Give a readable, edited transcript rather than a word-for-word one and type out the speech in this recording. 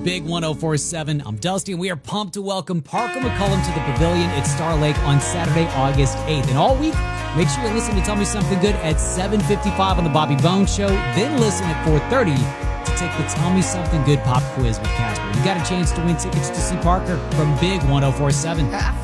Big 104.7. I'm Dusty, and we are pumped to welcome Parker McCollum to the Pavilion at Star Lake on Saturday, August 8th. And all week, make sure you listen to Tell Me Something Good at 7:55 on the Bobby Bones Show. Then listen at 4:30 to take the Tell Me Something Good pop quiz with Casper. You got a chance to win tickets to see Parker from Big 104.7.